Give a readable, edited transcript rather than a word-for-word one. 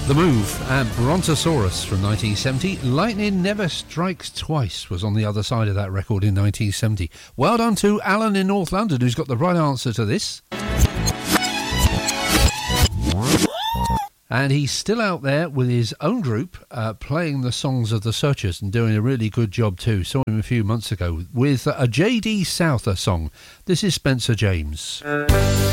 The Move and Brontosaurus from 1970. Lightning Never Strikes Twice was on the other side of that record in 1970. Well done to Alan in North London, who's got the right answer to this. And he's still out there with his own group playing the songs of the Searchers and doing a really good job too. Saw him a few months ago with a J.D. Souther song. This is Spencer James.